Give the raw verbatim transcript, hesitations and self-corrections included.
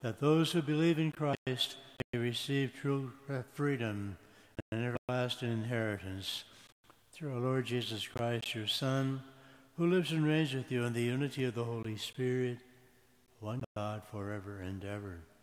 that those who believe in Christ may receive true freedom and an everlasting inheritance. Through our Lord Jesus Christ, your Son, who lives and reigns with you in the unity of the Holy Spirit, one God, forever and ever.